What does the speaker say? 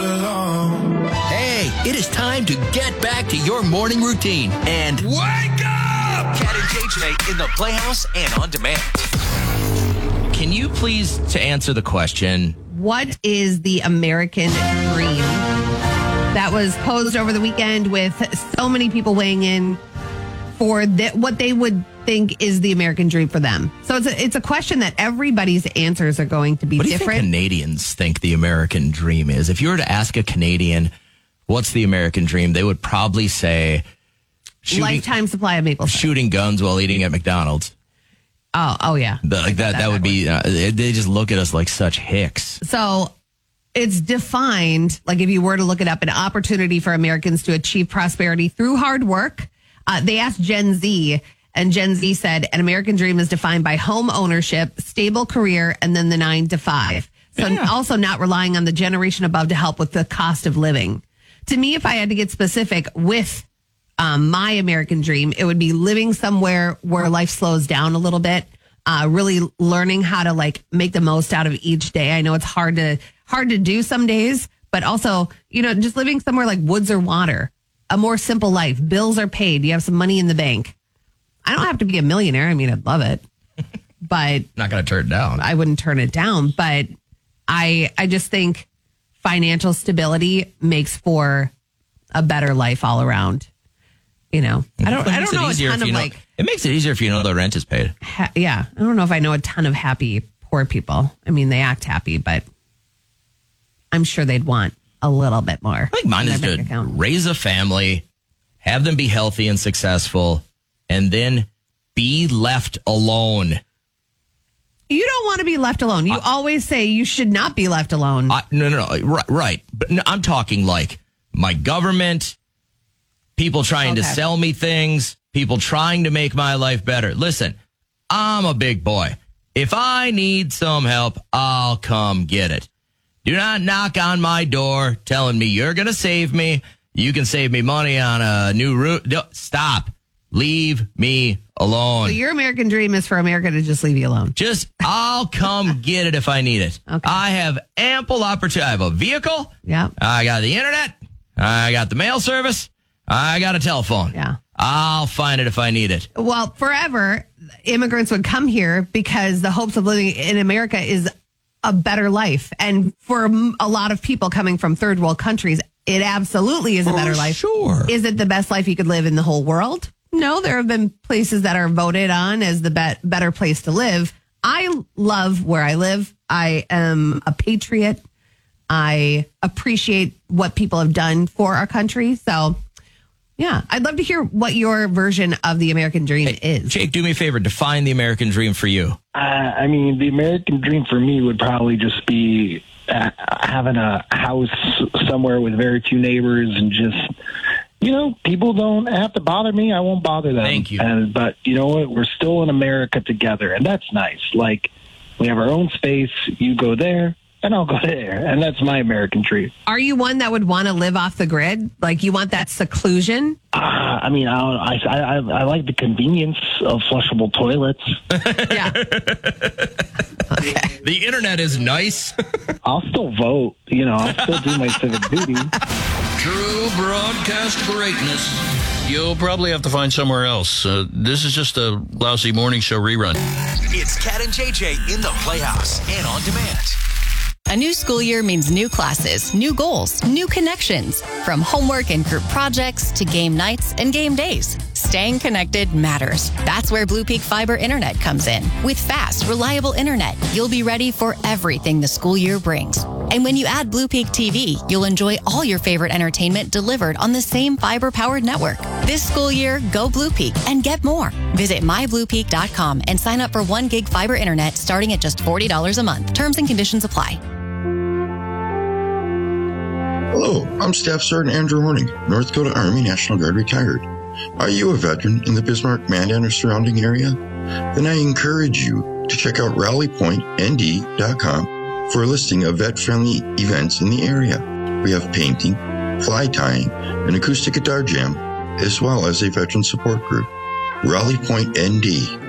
alone. Hey, it is time to get back to your morning routine and wake up! Cat and JJ in the Playhouse and on demand. Can you please to answer the question? What is the American dream? That was posed over the weekend with so many people weighing in for what they would think is the American dream for them. So it's a question that everybody's answers are going to be What do you different. think Canadians think the American dream is? If you were to ask a Canadian, what's the American dream? They would probably say lifetime supply of maple syrup. Shooting guns while eating at McDonald's. Oh yeah. That would be, they just look at us like such hicks. So it's defined, like if you were to look it up, an opportunity for Americans to achieve prosperity through hard work. They asked Gen Z, and Gen Z said an American dream is defined by home ownership, stable career, and then the 9 to 5. So also not relying on the generation above to help with the cost of living. To me, if I had to get specific with my American dream, it would be living somewhere where life slows down a little bit, really learning how to like make the most out of each day. I know it's hard to do some days, but also, just living somewhere like woods or water, a more simple life. Bills are paid. You have some money in the bank. I don't have to be a millionaire. I mean, I'd love it, but not going to turn it down. I wouldn't turn it down, but I just think financial stability makes for a better life all around. I don't know a ton of like. It makes it easier if you know the rent is paid. Yeah, I don't know if I know a ton of happy poor people. I mean, they act happy, but I'm sure they'd want a little bit more. I think mine is to raise a family, have them be healthy and successful, and then be left alone. You don't want to be left alone. You always say you should not be left alone. No. Right. But no, I'm talking like my government, people trying to sell me things, people trying to make my life better. Listen, I'm a big boy. If I need some help, I'll come get it. Do not knock on my door telling me you're going to save me. You can save me money on a new route. Stop. Leave me alone. So your American dream is for America to just leave you alone. I'll come get it if I need it. Okay. I have ample opportunity. I have a vehicle. Yeah. I got the internet. I got the mail service. I got a telephone. Yeah. I'll find it if I need it. Well, forever, immigrants would come here because the hopes of living in America is a better life. And for a lot of people coming from third world countries, it absolutely is a better life. Sure. Is it the best life you could live in the whole world? No, there have been places that are voted on as the better place to live. I love where I live. I am a patriot. I appreciate what people have done for our country. So, yeah, I'd love to hear what your version of the American dream is. Jake, do me a favor. Define the American dream for you. The American dream for me would probably just be having a house somewhere with very few neighbors and just, people don't have to bother me. I won't bother them. Thank you. But you know what? We're still in America together, and that's nice. Like, we have our own space. You go there, and I'll go there. And that's my American dream. Are you one that would want to live off the grid? Like, you want that seclusion? I like the convenience of flushable toilets. Yeah. Okay. The internet is nice. I'll still vote. I'll still do my civic duty. True broadcast greatness. You'll probably have to find somewhere else. This is just a lousy morning show rerun. It's Cat and JJ in the Playhouse and on demand. A new school year means new classes, new goals, new connections. From homework and group projects to game nights and game days. Staying connected matters. That's where Blue Peak Fiber Internet comes in. With fast, reliable internet, you'll be ready for everything the school year brings. And when you add Blue Peak TV, you'll enjoy all your favorite entertainment delivered on the same fiber-powered network. This school year, go Blue Peak and get more. Visit mybluepeak.com and sign up for 1 gig fiber internet starting at just $40 a month. Terms and conditions apply. Hello, I'm Staff Sergeant Andrew Horning, North Dakota Army National Guard retired. Are you a veteran in the Bismarck, Mandan, or surrounding area? Then I encourage you to check out rallypointnd.com for a listing of vet-friendly events in the area. We have painting, fly tying, an acoustic guitar jam, as well as a veteran support group. Rally Point ND